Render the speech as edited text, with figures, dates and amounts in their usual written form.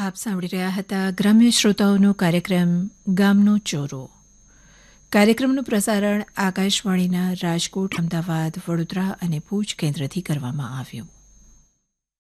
આપ સાંભળી રહ્યા હતા ગ્રામ્ય શ્રોતાઓનો કાર્યક્રમ ગામનો ચોરો. કાર્યક્રમનું પ્રસારણ આકાશવાણીના રાજકોટ, અમદાવાદ, વડોદરા અને ભુજ કેન્દ્રથી કરવામાં આવ્યું.